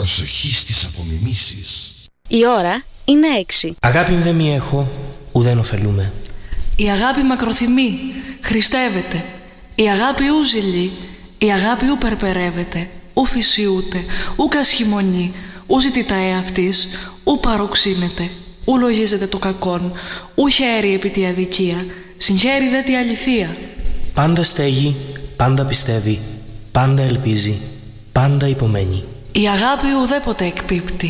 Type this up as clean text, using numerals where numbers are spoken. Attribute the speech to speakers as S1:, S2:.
S1: Προσοχή στις απομιμήσεις.
S2: Η ώρα είναι 6.
S3: Αγάπη δε μη έχω, ουδέν ωφελούμε.
S4: Η αγάπη μακροθυμεί, χριστεύεται. Η αγάπη ου ζηλεί, η αγάπη ου περπερεύεται. Ου φυσιούται, ου κασχημονεί, ου ζητητά εαυτής, ου παροξύνεται. Ου λογίζεται το κακόν, ου χαίρει επί τη αδικία, συγχαίρει δε τη αληθεία.
S3: Πάντα στέγει, πάντα πιστεύει, πάντα ελπίζει, πάντα υπομένει.
S4: Η αγάπη ουδέποτε εκπίπτει,